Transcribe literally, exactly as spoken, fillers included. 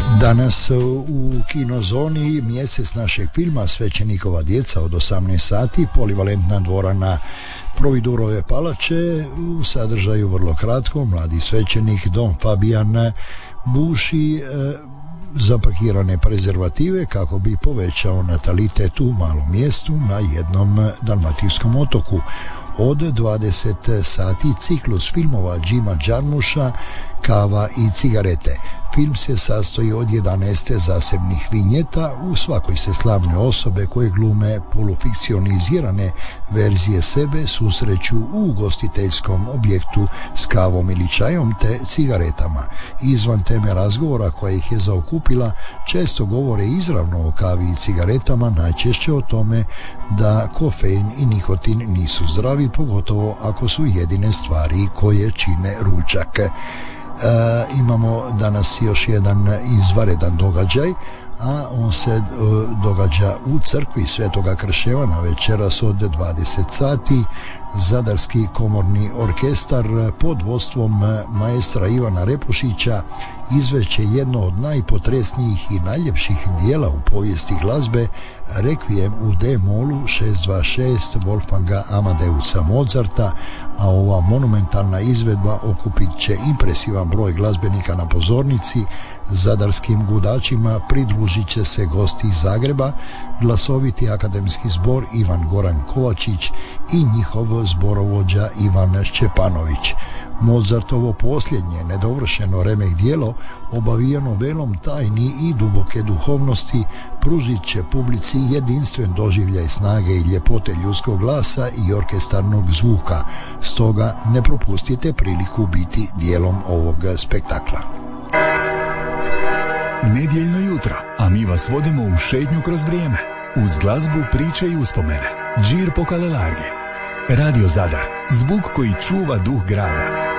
Danas u Kinozoni mjesec našeg filma Svećenikova djeca od osamnaest sati, polivalentna dvorana Providurove palače, u sadržaju vrlo kratko, mladi svećenik Don Fabian buši e, zapakirane prezervative kako bi povećao natalitet u malom mjestu na jednom dalmatinskom otoku. Od dvadeset sati ciklus filmova Jima Jarmusha Kava i cigarete. Film se sastoji od jedanaest zasebnih vinjeta, u svakoj se slavne osobe koje glume polufikcionizirane verzije sebe susreću u ugostiteljskom objektu s kavom ili čajom te cigaretama. Izvan teme razgovora koja ih je zaokupila, često govore izravno o kavi i cigaretama, najčešće o tome da kofein i nikotin nisu zdravi, pogotovo ako su jedine stvari koje čine ručak. E, imamo danas još jedan izvanredan događaj, a on se e, događa u crkvi Svetoga Krševana večeras od dvadeset sati. Zadarski komorni orkestar pod vodstvom maestra Ivana Repušića izveće jedno od najpotresnijih i najljepših dijela u povijesti glazbe, Rekvijem u D-molu šest dvadeset šest Wolfganga Amadeusa Mozarta, a ova monumentalna izvedba okupit će impresivan broj glazbenika na pozornici. Zadarskim gudačima pridružit će se gosti iz Zagreba, glasoviti akademski zbor Ivan Goran Kovačić i njihov zborovođa Ivan Šćepanović. Mozartovo posljednje nedovršeno remek djelo, obavijeno velom tajni i duboke duhovnosti, pružit će publici jedinstven doživljaj snage i ljepote ljudskog glasa i orkestarnog zvuka. Stoga ne propustite priliku biti dijelom ovog spektakla. Nedjeljno jutro, a mi vas vodimo u šetnju kroz vrijeme. Uz glazbu, priče i uspomene. Džir po Kalelargi. Radio Zadar, zvuk koji čuva duh grada.